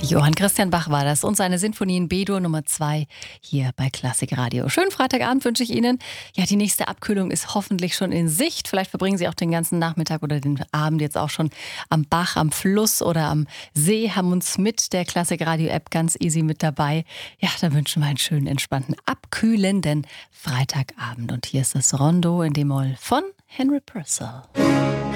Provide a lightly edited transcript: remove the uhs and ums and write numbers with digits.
Johann Christian Bach war das und seine Sinfonie in B-Dur Nummer 2 hier bei Klassik Radio. Schönen Freitagabend wünsche ich Ihnen. Ja, die nächste Abkühlung ist hoffentlich schon in Sicht. Vielleicht verbringen Sie auch den ganzen Nachmittag oder den Abend jetzt auch schon am Bach, am Fluss oder am See, haben uns mit der Klassik Radio App ganz easy mit dabei. Ja, da wünschen wir einen schönen, entspannten, abkühlenden Freitagabend. Und hier ist das Rondo in D-Moll von Henry Purcell.